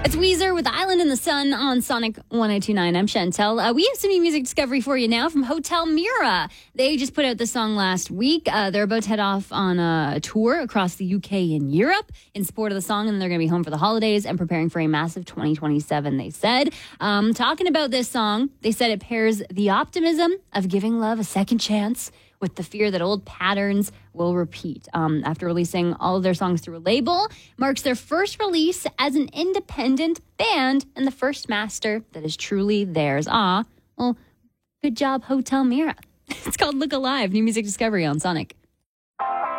It's Weezer with Island in the Sun on Sonic 102.9. I'm Chantel. We have some new music discovery for you now from Hotel Mira. They just put out the song last week. They're about to head off on a tour across the UK and Europe in support of the song, and they're going to be home for the holidays and preparing for a massive 2027, they said. Talking about this song, they said it pairs the optimism of giving love a second chance with the fear that old patterns will repeat. After releasing all of their songs through a label, marks their first release as an independent band and the first master that is truly theirs. Well, good job, Hotel Mira. It's called Look Alive, new music discovery on Sonic.